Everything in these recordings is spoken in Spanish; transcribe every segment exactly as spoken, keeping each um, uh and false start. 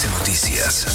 S Noticias.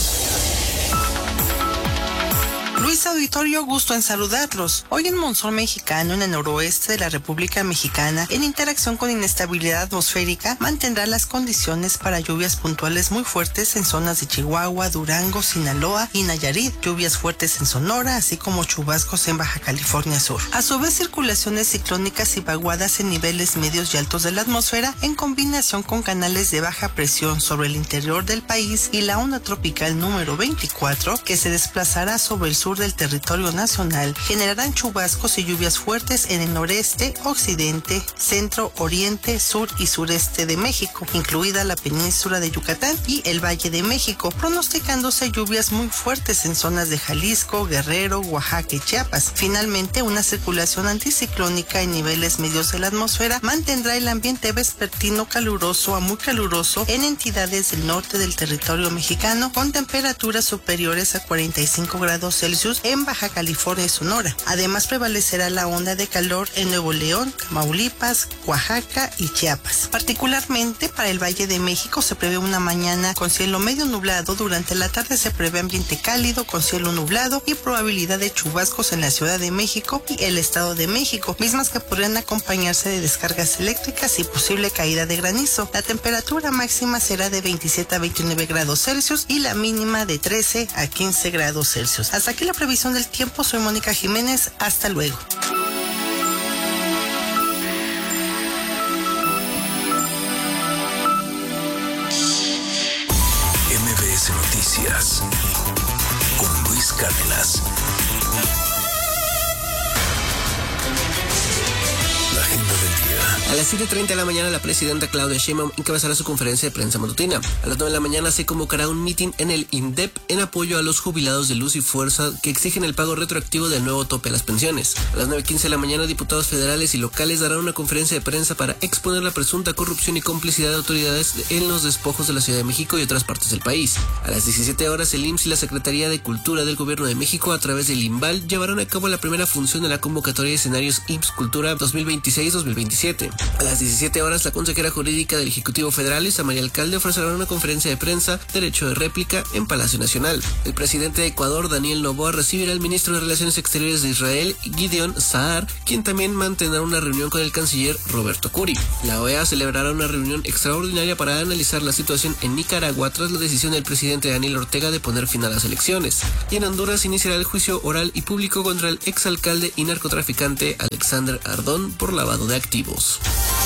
Luis Auditorio, gusto en saludarlos. Hoy en Monzón Mexicano, en el noroeste de la República Mexicana, en interacción con inestabilidad atmosférica, mantendrá las condiciones para lluvias puntuales muy fuertes en zonas de Chihuahua, Durango, Sinaloa y Nayarit, lluvias fuertes en Sonora, así como chubascos en Baja California Sur. A su vez, circulaciones ciclónicas y vaguadas en niveles medios y altos de la atmósfera, en combinación con canales de baja presión sobre el interior del país y la onda tropical número veinticuatro, que se desplazará sobre el sur del territorio nacional, generarán chubascos y lluvias fuertes en el noreste, occidente, centro, oriente, sur y sureste de México, incluida la península de Yucatán y el Valle de México, pronosticándose lluvias muy fuertes en zonas de Jalisco, Guerrero, Oaxaca y Chiapas. Finalmente, una circulación anticiclónica en niveles medios de la atmósfera mantendrá el ambiente vespertino caluroso a muy caluroso en entidades del norte del territorio mexicano, con temperaturas superiores a cuarenta y cinco grados Celsius en Baja California y Sonora. Además, prevalecerá la onda de calor en Nuevo León, Tamaulipas, Oaxaca y Chiapas. Particularmente para el Valle de México se prevé una mañana con cielo medio nublado. Durante la tarde se prevé ambiente cálido con cielo nublado y probabilidad de chubascos en la Ciudad de México y el Estado de México, mismas que podrían acompañarse de descargas eléctricas y posible caída de granizo. La temperatura máxima será de veintisiete a veintinueve grados Celsius y la mínima de trece a quince grados Celsius. Hasta aquí la previsión del tiempo. Soy Mónica Jiménez. Hasta luego. M B S Noticias con Luis Cárdenas. La agenda del día. A las siete treinta de la mañana, la presidenta Claudia Sheinbaum encabezará su conferencia de prensa matutina. A las nueve de la mañana se convocará un mitin en el INDEP en apoyo a los jubilados de Luz y Fuerza que exigen el pago retroactivo del nuevo tope a las pensiones. A las nueve quince de la mañana, diputados federales y locales darán una conferencia de prensa para exponer la presunta corrupción y complicidad de autoridades en los despojos de la Ciudad de México y otras partes del país. A las diecisiete horas, el I M S S y la Secretaría de Cultura del Gobierno de México, a través del IMBAL, llevarán a cabo la primera función de la convocatoria de escenarios I M S S Cultura dos mil veintiséis dos mil veintisiete. A las diecisiete horas, la consejera jurídica del Ejecutivo Federal, Isa María Alcalde, ofrecerá una conferencia de prensa, derecho de réplica, en Palacio Nacional. El presidente de Ecuador, Daniel Noboa, recibirá al ministro de Relaciones Exteriores de Israel, Gideon Saar, quien también mantendrá una reunión con el canciller Roberto Curi. La O E A celebrará una reunión extraordinaria para analizar la situación en Nicaragua tras la decisión del presidente Daniel Ortega de poner fin a las elecciones. Y en Honduras iniciará el juicio oral y público contra el exalcalde y narcotraficante Alexander Ardón por lavado de activos.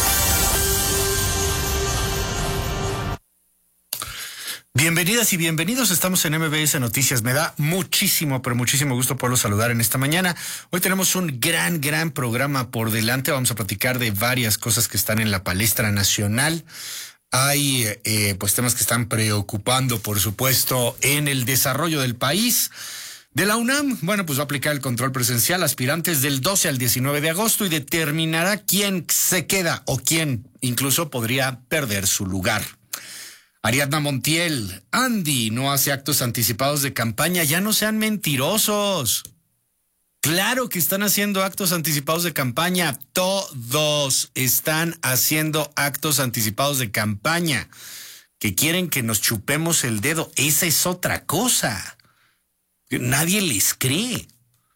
Bienvenidas y bienvenidos, estamos en M B S Noticias. Me da muchísimo, pero muchísimo gusto poderlos saludar en esta mañana. Hoy tenemos un gran, gran programa por delante. Vamos a platicar de varias cosas que están en la palestra nacional. Hay eh, pues temas que están preocupando, por supuesto, en el desarrollo del país. De la UNAM, bueno, pues va a aplicar el control presencial a aspirantes del doce al diecinueve de agosto y determinará quién se queda o quién incluso podría perder su lugar. Ariadna Montiel, Andy no hace actos anticipados de campaña, ya no sean mentirosos. Claro que están haciendo actos anticipados de campaña, todos están haciendo actos anticipados de campaña. Que quieren que nos chupemos el dedo, esa es otra cosa. Nadie les cree.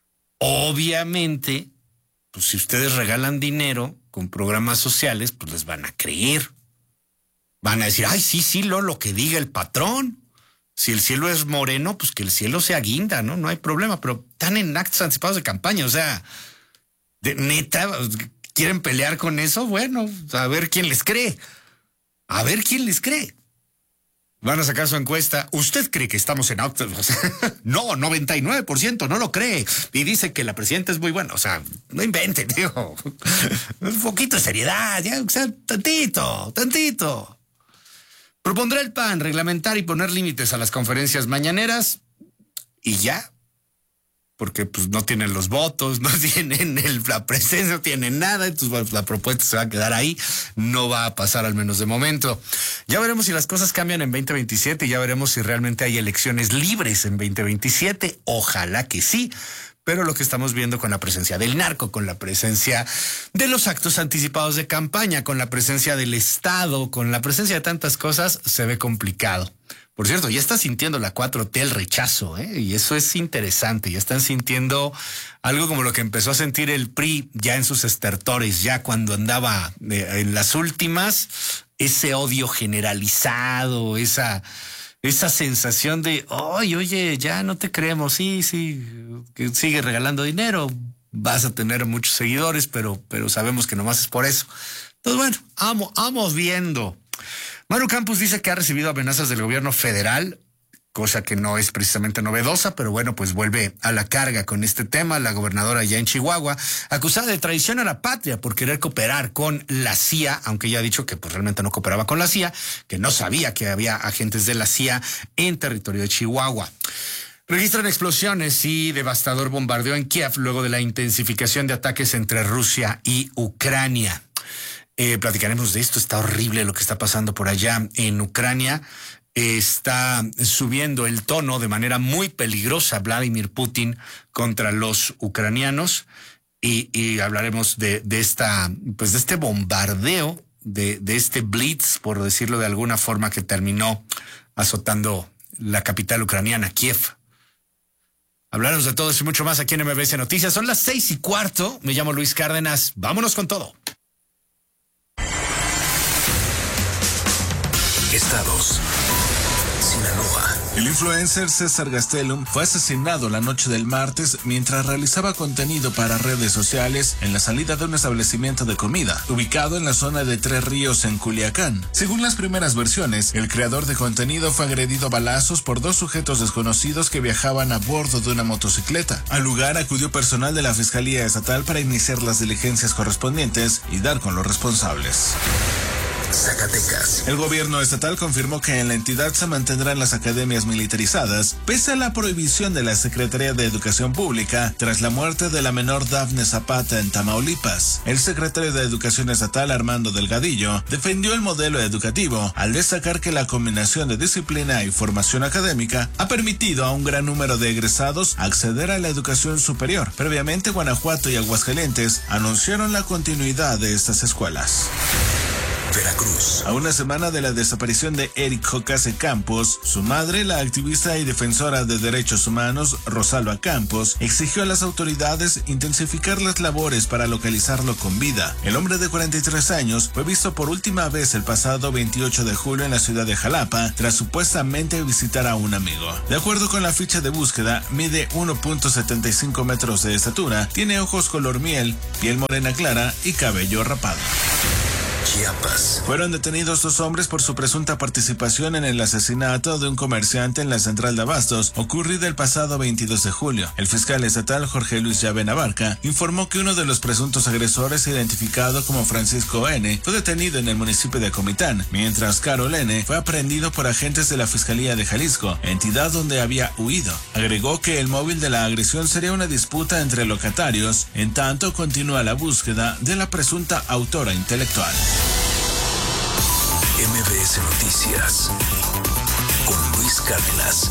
Obviamente, pues si ustedes regalan dinero con programas sociales, pues les van a creer. Van a decir, ay, sí, sí, lo, lo que diga el patrón. Si el cielo es moreno, pues que el cielo sea guinda, ¿no? No hay problema, pero están en actos anticipados de campaña, o sea, de neta, ¿quieren pelear con eso? Bueno, a ver quién les cree. A ver quién les cree. Van a sacar su encuesta. ¿Usted cree que estamos en actos? No, noventa y nueve por ciento no lo cree. Y dice que la presidenta es muy buena. O sea, no inventen, tío. Un poquito de seriedad, ya, o sea, tantito, tantito. Propondrá el P A N reglamentar y poner límites a las conferencias mañaneras y ya, porque pues no tienen los votos, no tienen el, la presencia, no tienen nada, entonces bueno, la propuesta se va a quedar ahí, no va a pasar al menos de momento. Ya veremos si las cosas cambian en veinte veintisiete y ya veremos si realmente hay elecciones libres en veinte veintisiete, ojalá que sí. Pero lo que estamos viendo con la presencia del narco, con la presencia de los actos anticipados de campaña, con la presencia del Estado, con la presencia de tantas cosas, se ve complicado. Por cierto, ya está sintiendo la cuatro T el rechazo, ¿eh? Y eso es interesante. Ya están sintiendo algo como lo que empezó a sentir el P R I ya en sus estertores, ya cuando andaba eh, en las últimas, ese odio generalizado, esa, esa sensación de, oye, oye, ya no te creemos, sí, sí, que sigue regalando dinero, vas a tener muchos seguidores, pero, pero sabemos que nomás es por eso. Entonces, bueno, vamos, vamos viendo. Maru Campos dice que ha recibido amenazas del gobierno federal, cosa que no es precisamente novedosa, pero bueno, pues vuelve a la carga con este tema. La gobernadora allá en Chihuahua, acusada de traición a la patria por querer cooperar con la C I A, aunque ella ha dicho que pues realmente no cooperaba con la C I A, que no sabía que había agentes de la C I A en territorio de Chihuahua. Registran explosiones y devastador bombardeo en Kiev luego de la intensificación de ataques entre Rusia y Ucrania. Eh, platicaremos de esto. Está horrible lo que está pasando por allá en Ucrania. Eh, está subiendo el tono de manera muy peligrosa Vladimir Putin contra los ucranianos y, y hablaremos de, de esta, pues de este bombardeo, de, de este blitz, por decirlo de alguna forma, que terminó azotando la capital ucraniana, Kiev. Hablaremos de todo eso y mucho más aquí en M B S Noticias. Son las seis y cuarto. Me llamo Luis Cárdenas. Vámonos con todo. Estados. Sinaloa. El influencer César Gastelum fue asesinado la noche del martes mientras realizaba contenido para redes sociales en la salida de un establecimiento de comida, ubicado en la zona de Tres Ríos en Culiacán. Según las primeras versiones, el creador de contenido fue agredido a balazos por dos sujetos desconocidos que viajaban a bordo de una motocicleta. Al lugar acudió personal de la Fiscalía Estatal para iniciar las diligencias correspondientes y dar con los responsables. Zacatecas. El gobierno estatal confirmó que en la entidad se mantendrán las academias militarizadas, pese a la prohibición de la Secretaría de Educación Pública tras la muerte de la menor Dafne Zapata en Tamaulipas. El secretario de Educación Estatal, Armando Delgadillo, defendió el modelo educativo al destacar que la combinación de disciplina y formación académica ha permitido a un gran número de egresados acceder a la educación superior. Previamente, Guanajuato y Aguascalientes anunciaron la continuidad de estas escuelas. Veracruz. A una semana de la desaparición de Eric Jocase Campos, su madre, la activista y defensora de derechos humanos, Rosalba Campos, exigió a las autoridades intensificar las labores para localizarlo con vida. El hombre de cuarenta y tres años fue visto por última vez el pasado veintiocho de julio en la ciudad de Jalapa, tras supuestamente visitar a un amigo. De acuerdo con la ficha de búsqueda, mide uno punto setenta y cinco metros de estatura, tiene ojos color miel, piel morena clara y cabello rapado. Chiapas. Fueron detenidos dos hombres por su presunta participación en el asesinato de un comerciante en la central de abastos, ocurrido el pasado veintidós de julio. El fiscal estatal Jorge Luis Llave Navarca informó que uno de los presuntos agresores, identificado como Francisco N., fue detenido en el municipio de Comitán, mientras Carol N. fue aprehendido por agentes de la Fiscalía de Jalisco, entidad donde había huido. Agregó que el móvil de la agresión sería una disputa entre locatarios, en tanto continúa la búsqueda de la presunta autora intelectual. M B S Noticias con Luis Cárdenas.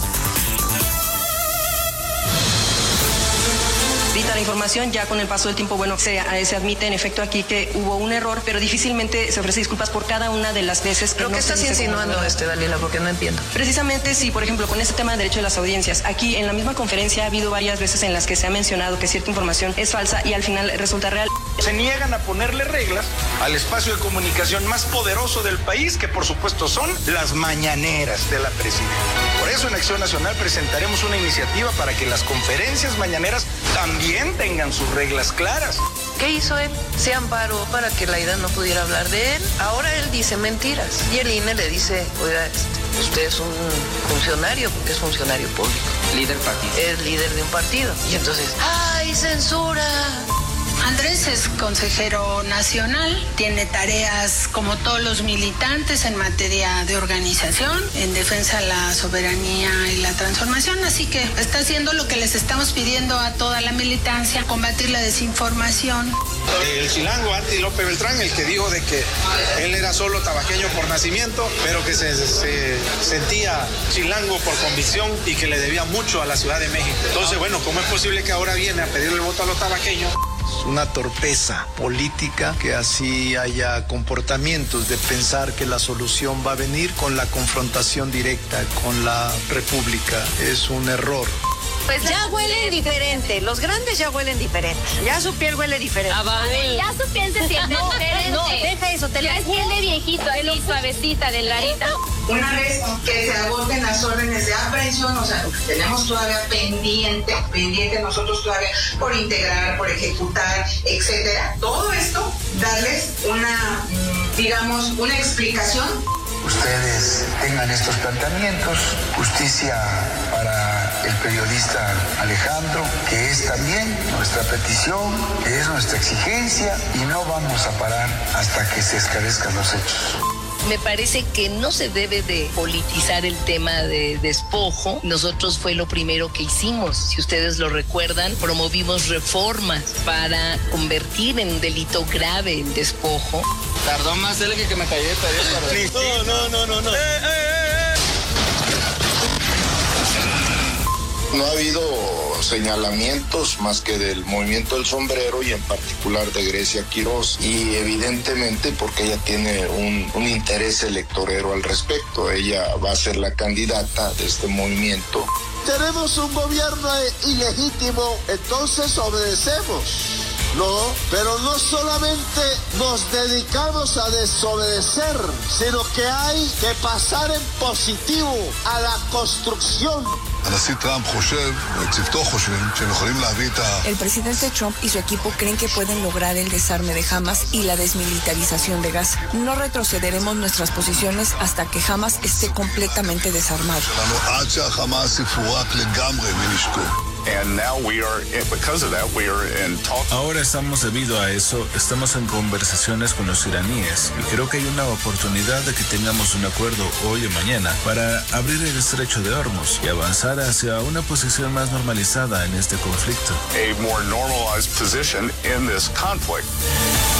Ahorita la información, ya con el paso del tiempo, bueno, se, se admite en efecto aquí que hubo un error, pero difícilmente se ofrece disculpas por cada una de las veces que ¿Pero no qué se estás dice insinuando, como- este, Dalila? Porque no entiendo. Precisamente, sí, por ejemplo, con este tema de derecho de las audiencias, aquí en la misma conferencia ha habido varias veces en las que se ha mencionado que cierta información es falsa y al final resulta real. Se niegan a ponerle reglas al espacio de comunicación más poderoso del país, que por supuesto son las mañaneras de la presidenta. Por eso en Acción Nacional presentaremos una iniciativa para que las conferencias mañaneras también tengan sus reglas claras. ¿Qué hizo él? Se amparó para que Laida no pudiera hablar de él. Ahora él dice mentiras. Y el I N E le dice, oiga, este, usted es un funcionario, porque es funcionario público. Líder partido. Es líder de un partido. Y entonces, ¡ay, censura! Andrés es consejero nacional, tiene tareas como todos los militantes en materia de organización, en defensa de la soberanía y la transformación, así que está haciendo lo que les estamos pidiendo a toda la militancia, combatir la desinformación. El chilango Anti López Beltrán, el que dijo de que él era solo tabaqueño por nacimiento, pero que se, se sentía chilango por convicción y que le debía mucho a la Ciudad de México. Entonces, bueno, ¿cómo es posible que ahora viene a pedirle el voto a los tabaqueños Es una torpeza política que así haya comportamientos de pensar que la solución va a venir con la confrontación directa con la República. Es un error. Pues ya huele diferente, los grandes ya huelen diferente, ya su piel huele diferente. Ah, vale. Ya su piel se siente no, diferente. No, deja eso, te ya es piel de viejito, así suavecita, delgadita. Una vez que se agoten las órdenes de aprehensión, o sea, tenemos todavía pendiente, pendiente nosotros todavía por integrar, por ejecutar, etcétera. Todo esto, darles una, digamos, una explicación. Ustedes tengan estos planteamientos, justicia para el periodista Alejandro, que es también nuestra petición, que es nuestra exigencia, y no vamos a parar hasta que se esclarezcan los hechos. Me parece que no se debe de politizar el tema de despojo. Nosotros fue lo primero que hicimos. Si ustedes lo recuerdan, promovimos reformas para convertir en delito grave el despojo. Tardó más él que, que me callé todavía. No, no, no, no, no. Eh, eh, eh. No ha habido señalamientos más que del movimiento del sombrero y en particular de Grecia Quiroz, y evidentemente porque ella tiene un, un interés electorero al respecto. Ella va a ser la candidata de este movimiento. Tenemos un gobierno ilegítimo, entonces obedecemos. No, pero no solamente nos dedicamos a desobedecer, sino que hay que pasar en positivo a la construcción. El presidente Trump y su equipo creen que pueden lograr el desarme de Hamas y la desmilitarización de Gaza. No retrocederemos nuestras posiciones hasta que Hamas esté completamente desarmado. And now we are, because of that, we are in talk. Ahora estamos, debido a eso, estamos en conversaciones con los iraníes y creo que hay una oportunidad de que tengamos un acuerdo hoy o mañana para abrir el estrecho de Hormuz y avanzar hacia una posición más normalizada en este conflicto. A more normalized position in this conflict.